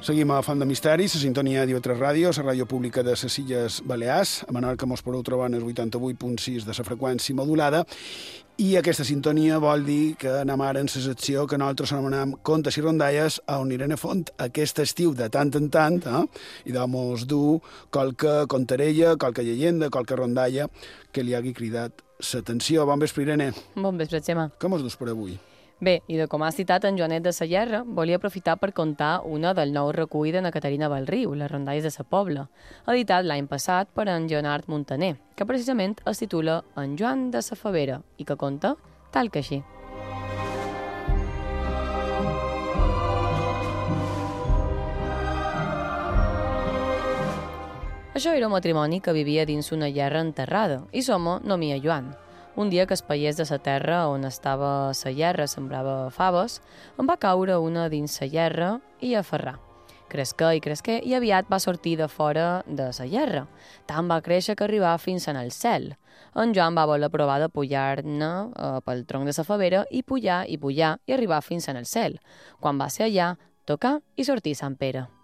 Seguim a Font de Misteris, la sintonia d'IV3 Ràdio, la ràdio pública de les Illes Balears. A Menorca mos podeu trobar en el 88.6 de la freqüència modulada. I aquesta sintonia vol dir que anem ara en la secció que nosaltres anomenem Contes i Rondalles, on anirem a font aquest estiu de tant en tant, i mos du qualque contarella, qualque llegenda, qualque rondalla que li hagi cridat l'atenció. Bon vespre, Irene. Bon vespre, Xema. Què mos dus per avui? Bé, i de com ha citat en Joanet de Sallerra, volia aprofitar per contar una del nou recull d'Anna Caterina Balriu, Les rondalles de sa Pobla, editat l'any passat per en Leonard Montaner, que precisament es titula En Joan de sa Favera i que conta tal que així. Això era un matrimoni que vivia dins una llerra enterrada, i som-ho nomia Joan. Un dia que es paiés de la terra on estava la llerra sembrava faves, en va caure una dins la llerra i aferrar. Cresqué i aviat va sortir de fora de la llerra. Tant va créixer que arribava fins en el cel. En Joan va voler provar de pujar-ne pel tronc de la favera i pujar i arribar fins en el cel. Quan va ser allà, tocar i sortir Sant Pere.